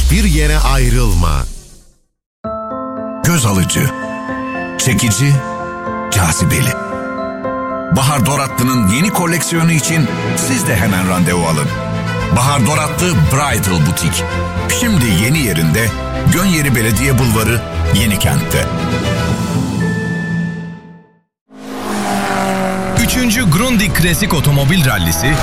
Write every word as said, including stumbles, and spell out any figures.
Hiçbir yere ayrılma. Göz alıcı, çekici, cazibeli. Bahar Doratlı'nın yeni koleksiyonu için siz de hemen randevu alın. Bahar Doratlı Bridal Butik. Şimdi yeni yerinde, Gönyeri Belediye Bulvarı, Yenikent'te. üçüncü Grundig Klasik Otomobil Rallisi